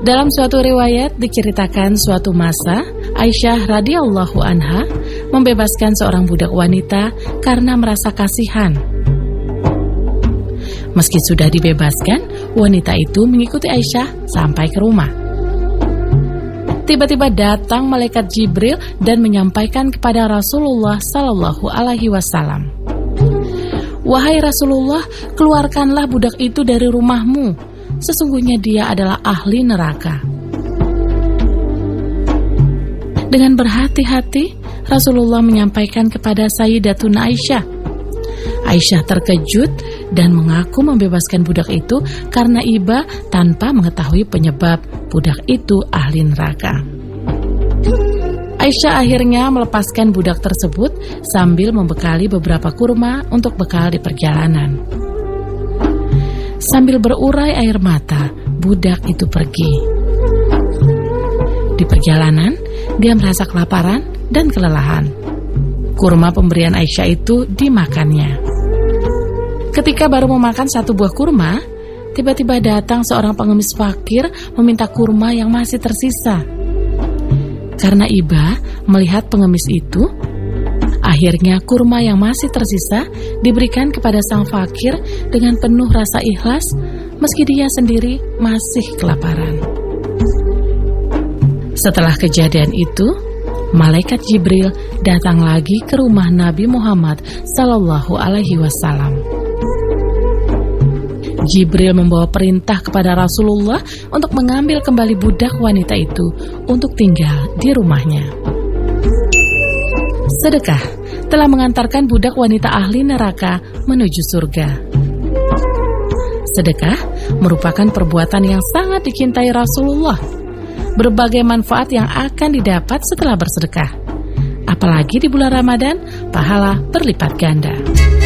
Dalam suatu riwayat diceritakan suatu masa Aisyah radhiyallahu anha membebaskan seorang budak wanita karena merasa kasihan. Meski sudah dibebaskan, wanita itu mengikuti Aisyah sampai ke rumah. Tiba-tiba datang malaikat Jibril dan menyampaikan kepada Rasulullah sallallahu alaihi wasallam, "Wahai Rasulullah, keluarkanlah budak itu dari rumahmu. Sesungguhnya dia adalah ahli neraka." Dengan berhati-hati, Rasulullah menyampaikan kepada Sayyidatuna Aisyah. Aisyah terkejut dan mengaku membebaskan budak itu karena iba tanpa mengetahui penyebab budak itu ahli neraka. Aisyah akhirnya melepaskan budak tersebut sambil membekali beberapa kurma untuk bekal di perjalanan. Sambil berurai air mata, budak itu pergi. Di perjalanan, dia merasa kelaparan dan kelelahan. Kurma pemberian Aisyah itu dimakannya. Ketika baru memakan satu buah kurma, tiba-tiba datang seorang pengemis fakir meminta kurma yang masih tersisa. Karena iba melihat pengemis itu, akhirnya kurma yang masih tersisa diberikan kepada sang fakir dengan penuh rasa ikhlas meski dia sendiri masih kelaparan. Setelah kejadian itu, malaikat Jibril datang lagi ke rumah Nabi Muhammad sallallahu alaihi wasallam. Jibril membawa perintah kepada Rasulullah untuk mengambil kembali budak wanita itu untuk tinggal di rumahnya. Sedekah telah mengantarkan budak wanita ahli neraka menuju surga. Sedekah merupakan perbuatan yang sangat dicintai Rasulullah. Berbagai manfaat yang akan didapat setelah bersedekah. Apalagi di bulan Ramadan, pahala berlipat ganda.